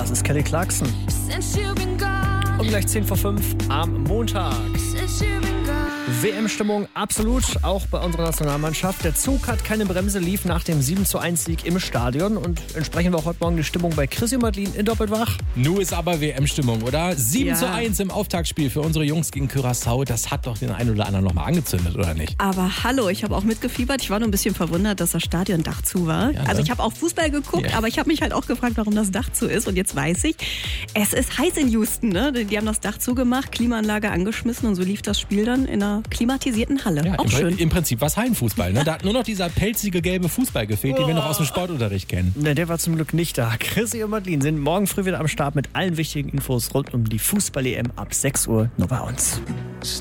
Das ist Kelly Clarkson. Um gleich 10:05 am Montag. WM-Stimmung absolut, auch bei unserer Nationalmannschaft. Der Zug hat keine Bremse, lief nach dem 7:1-Sieg im Stadion. Und entsprechend war auch heute Morgen die Stimmung bei Chrissy und Madeline in Doppeltwach. Nu ist aber WM-Stimmung, oder? 7:1 im Auftaktspiel für unsere Jungs gegen Curaçao. Das hat doch den einen oder anderen noch mal angezündet, oder nicht? Aber hallo, ich habe auch mitgefiebert. Ich war nur ein bisschen verwundert, dass das Stadiondach zu war. Ja, ne? Also ich habe auch Fußball geguckt, aber ich habe mich halt auch gefragt, warum das Dach zu ist. Und jetzt weiß ich, es ist heiß in Houston. Ne? Die haben das Dach zugemacht, Klimaanlage angeschmissen und so lief das Spiel dann in einer klimatisierten Halle. Ja, auch schön. Im Prinzip war es Hallenfußball. Ne? Da hat nur noch dieser pelzige gelbe Fußball gefehlt, den wir noch aus dem Sportunterricht kennen. Ne, der war zum Glück nicht da. Chrissy und Madeline sind morgen früh wieder am Start mit allen wichtigen Infos rund um die Fußball-EM ab 6 Uhr nur bei uns.